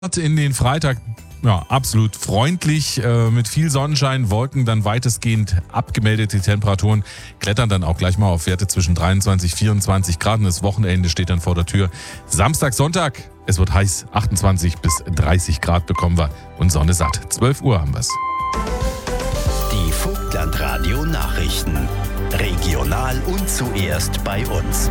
In den Freitag absolut freundlich, mit viel Sonnenschein, Wolken, dann weitestgehend abgemeldete Temperaturen, klettern dann auch gleich mal auf Werte zwischen 23, 24 Grad und das Wochenende steht dann vor der Tür. Samstag, Sonntag, es wird heiß, 28 bis 30 Grad bekommen wir und Sonne satt. 12 Uhr haben wir es. Die Vogtland-Radio Nachrichten. Regional und zuerst bei uns.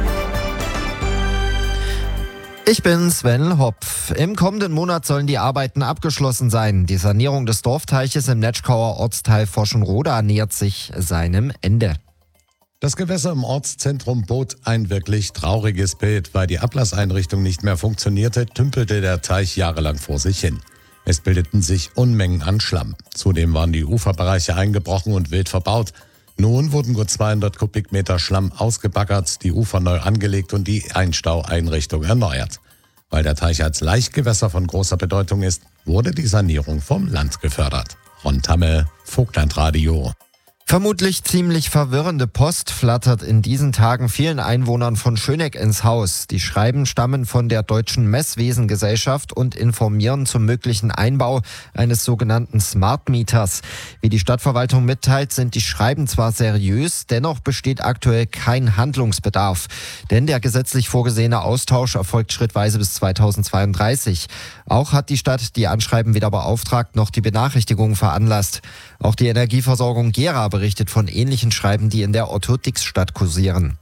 Ich bin Sven Hopf. Im kommenden Monat sollen die Arbeiten abgeschlossen sein. Die Sanierung des Dorfteiches im Netschkauer Ortsteil Forschenroda nähert sich seinem Ende. Das Gewässer im Ortszentrum bot ein wirklich trauriges Bild. Weil die Ablasseinrichtung nicht mehr funktionierte, tümpelte der Teich jahrelang vor sich hin. Es bildeten sich Unmengen an Schlamm. Zudem waren die Uferbereiche eingebrochen und wild verbaut. Nun wurden gut 200 Kubikmeter Schlamm ausgebaggert, die Ufer neu angelegt und die Einstaueinrichtung erneuert. Weil der Teich als Laichgewässer von großer Bedeutung ist, wurde die Sanierung vom Land gefördert. Ron Tamme, Vogtlandradio. Vermutlich ziemlich verwirrende Post flattert in diesen Tagen vielen Einwohnern von Schöneck ins Haus. Die Schreiben stammen von der Deutschen Messwesengesellschaft und informieren zum möglichen Einbau eines sogenannten Smart Meters. Wie die Stadtverwaltung mitteilt, sind die Schreiben zwar seriös, dennoch besteht aktuell kein Handlungsbedarf. Denn der gesetzlich vorgesehene Austausch erfolgt schrittweise bis 2032. Auch hat die Stadt die Anschreiben weder beauftragt noch die Benachrichtigungen veranlasst. Auch die Energieversorgung Gera berichtet von ähnlichen Schreiben, die in der Otto-Dix-Stadt kursieren.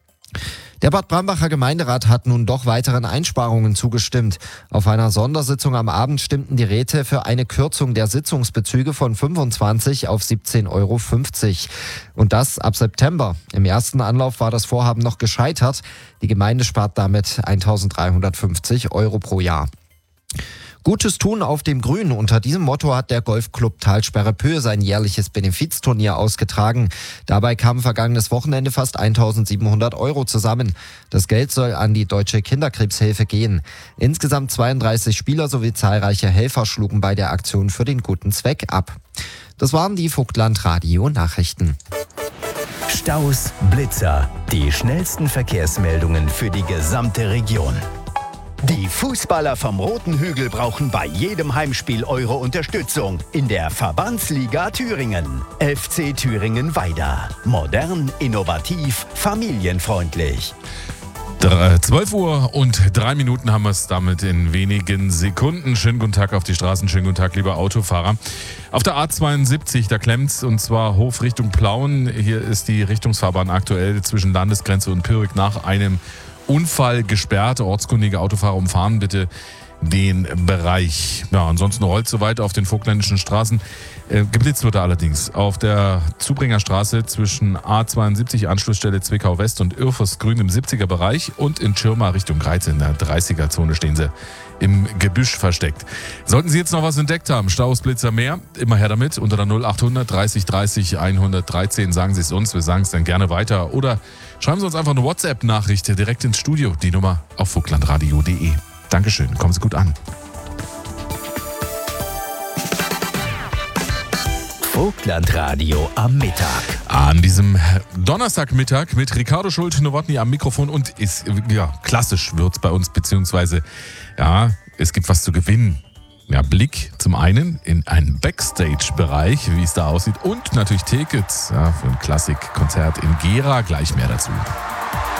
Der Bad Brambacher Gemeinderat hat nun doch weiteren Einsparungen zugestimmt. Auf einer Sondersitzung am Abend stimmten die Räte für eine Kürzung der Sitzungsbezüge von 25 auf 17,50 Euro. Und das ab September. Im ersten Anlauf war das Vorhaben noch gescheitert. Die Gemeinde spart damit 1.350 Euro pro Jahr. Gutes tun auf dem Grün. Unter diesem Motto hat der Golfclub Talsperre Pö sein jährliches Benefizturnier ausgetragen. Dabei kamen vergangenes Wochenende fast 1.700 Euro zusammen. Das Geld soll an die Deutsche Kinderkrebshilfe gehen. Insgesamt 32 Spieler sowie zahlreiche Helfer schlugen bei der Aktion für den guten Zweck ab. Das waren die Vogtland-Radio-Nachrichten. Staus, Blitzer, die schnellsten Verkehrsmeldungen für die gesamte Region. Die Fußballer vom Roten Hügel brauchen bei jedem Heimspiel eure Unterstützung. In der Verbandsliga Thüringen. FC Thüringen-Weida. Modern, innovativ, familienfreundlich. 12 Uhr und 3 Minuten haben wir es damit in wenigen Sekunden. Schönen guten Tag auf die Straßen, schönen guten Tag, liebe Autofahrer. Auf der A72, da klemmt's, und zwar Hof Richtung Plauen. Hier ist die Richtungsfahrbahn aktuell zwischen Landesgrenze und Pyrrhik nach einem Unfall gesperrt. Ortskundige Autofahrer umfahren bitte den Bereich. Ja, ansonsten rollt so weiter auf den vogtländischen Straßen. Geblitzt wurde allerdings auf der Zubringerstraße zwischen A72 Anschlussstelle Zwickau West und Irrfurstgrün im 70er Bereich und in Schirma Richtung Greiz in der 30er Zone stehen sie im Gebüsch versteckt. Sollten Sie jetzt noch was entdeckt haben, Staus, Blitzer, mehr, immer her damit. Unter der 0800 30 30 113 sagen Sie es uns, wir sagen es dann gerne weiter. Oder schreiben Sie uns einfach eine WhatsApp-Nachricht direkt ins Studio, die Nummer auf vogtlandradio.de. Dankeschön, kommen Sie gut an. Vogtlandradio am Mittag. An diesem Donnerstagmittag mit Ricardo Schulte-Nowotny am Mikrofon und ist, klassisch wird's bei uns, beziehungsweise, es gibt was zu gewinnen. Ja, Blick zum einen in einen Backstage-Bereich, wie es da aussieht, und natürlich Tickets für ein Klassikkonzert in Gera. Gleich mehr dazu.